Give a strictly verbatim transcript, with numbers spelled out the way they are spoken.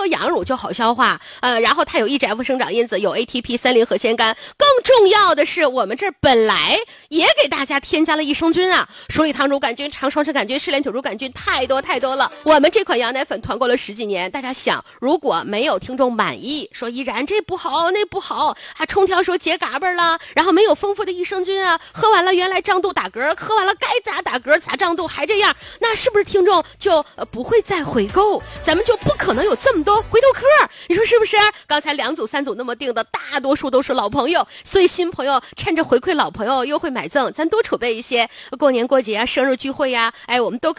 喝羊乳就好消化，呃，然后它有 E G F 生长因子，有 A T P 三零核酰苷，更重要的是我们这本来也给大家添加了益生菌啊，鼠李糖乳杆菌、肠双生杆菌、赤链土乳杆菌，太多太多了。我们这款羊奶粉团购了十几年，大家想，如果没有听众满意，说依然这不好那不好，还冲调说结嘎巴了，然后没有丰富的益生菌啊，喝完了原来胀肚打嗝，喝完了该咋打嗝咋胀肚还这样，那是不是听众就、呃、不会再回购，咱们就不可能有这么多回头客，你说是不是？刚才两组三组那么定的大多数都是老朋友，所以新朋友趁着回馈老朋友优惠买赠，咱多储备一些，过年过节啊生日聚会呀、啊、哎我们都